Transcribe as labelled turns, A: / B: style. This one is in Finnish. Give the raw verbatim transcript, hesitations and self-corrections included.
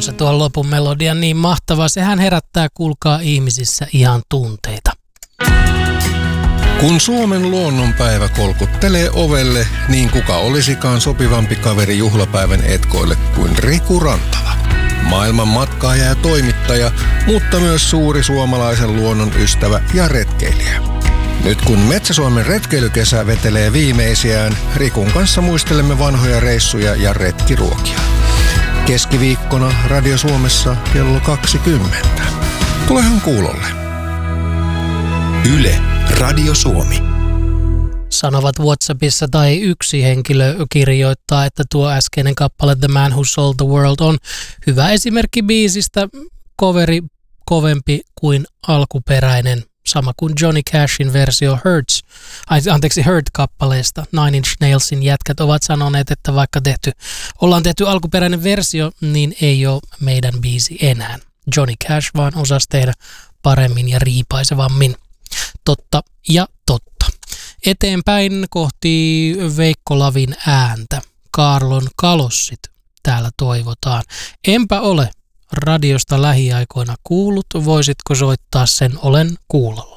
A: se tuo lopun melodia niin mahtava. Sehän herättää, kuulkaa, ihmisissä ihan tunteita.
B: Kun Suomen luonnonpäivä kolkuttelee ovelle, niin kuka olisikaan sopivampi kaveri juhlapäivän etkoille kuin Riku Rantala. Maailman matkaaja ja toimittaja, mutta myös suuri suomalaisen luonnon ystävä ja retkeilijä. Nyt kun Metsä-Suomen retkeilykesä vetelee viimeisiään, Rikun kanssa muistelemme vanhoja reissuja ja retkiruokia. Keskiviikkona Radio Suomessa kello kaksikymmentä. Tulehan kuulolle.
C: Yle, Radio Suomi.
A: Sanovat WhatsAppissa tai yksi henkilö kirjoittaa, että tuo äskeinen kappale The Man Who Sold the World on hyvä esimerkki biisistä, coveri kovempi kuin alkuperäinen, sama kuin Johnny Cashin versio Hurts, anteeksi Hurt-kappaleesta. Nine Inch Nailsin jätkät ovat sanoneet, että vaikka tehty, ollaan tehty alkuperäinen versio, niin ei ole meidän biisi enää. Johnny Cash vaan osasi tehdä paremmin ja riipaisevammin. Totta ja totta. Eteenpäin kohti Veikko Lavin ääntä. Kaarlon kalossit täällä toivotaan. Enpä ole radiosta lähiaikoina kuullut. Voisitko soittaa sen? Olen kuulolla.